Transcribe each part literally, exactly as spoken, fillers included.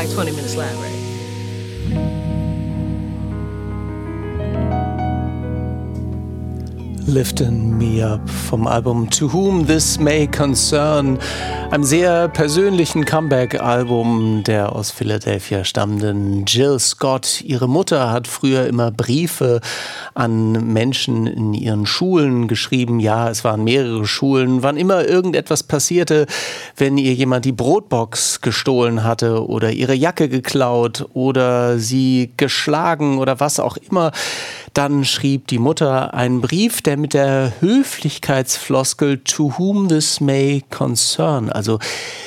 like twenty minutes live, right? Liftin' Me Up vom Album To Whom This May Concern, einem sehr persönlichen Comeback-Album der aus Philadelphia stammenden Jill Scott. Ihre Mutter hat früher immer Briefe an Menschen in ihren Schulen geschrieben. Ja, es waren mehrere Schulen. Wann immer irgendetwas passierte, wenn ihr jemand die Brotbox gestohlen hatte oder ihre Jacke geklaut oder sie geschlagen oder was auch immer, dann schrieb die Mutter einen Brief, der mit der Höflichkeitsfloskel To whom this may concern, also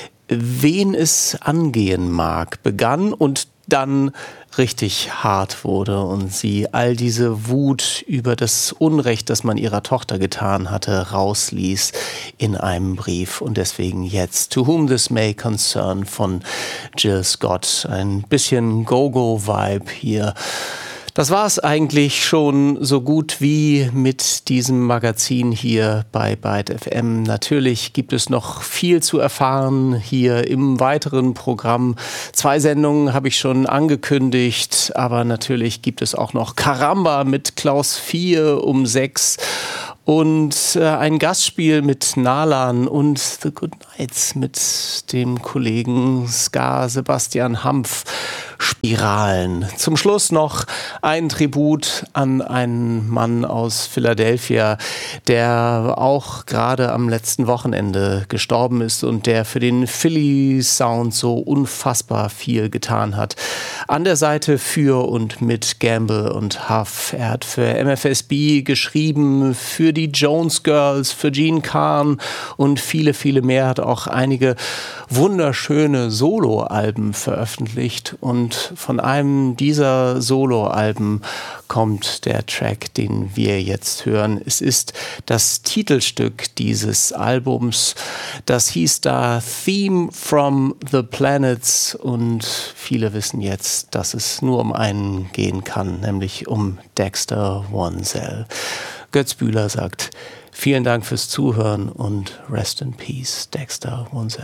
wen es angehen mag, begann und dann richtig hart wurde und sie all diese Wut über das Unrecht, das man ihrer Tochter getan hatte, rausließ in einem Brief. Und deswegen jetzt To whom this may concern von Jill Scott. Ein bisschen Go-Go-Vibe hier. Das war es eigentlich schon so gut wie mit diesem Magazin hier bei Byte F M. Natürlich gibt es noch viel zu erfahren hier im weiteren Programm. Zwei Sendungen habe ich schon angekündigt, aber natürlich gibt es auch noch Karamba mit Klaus vier um sechs und äh, ein Gastspiel mit Nalan und The Good Nights mit dem Kollegen Ska Sebastian Hampf. Spiralen. Zum Schluss noch ein Tribut an einen Mann aus Philadelphia, der auch gerade am letzten Wochenende gestorben ist und der für den Philly Sound so unfassbar viel getan hat. An der Seite für und mit Gamble und Huff. Er hat für M F S B geschrieben, für die Jones Girls, für Gene Kahn und viele, viele mehr. Hat auch einige wunderschöne Soloalben veröffentlicht und von einem dieser Soloalben kommt der Track, den wir jetzt hören. Es ist das Titelstück dieses Albums. Das hieß da Theme from the Planets und viele wissen jetzt, dass es nur um einen gehen kann, nämlich um Dexter Wansel. Götz Bühler sagt, vielen Dank fürs Zuhören und rest in peace, Dexter Wansel.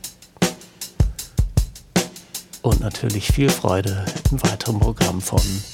Und natürlich viel Freude im weiteren Programm von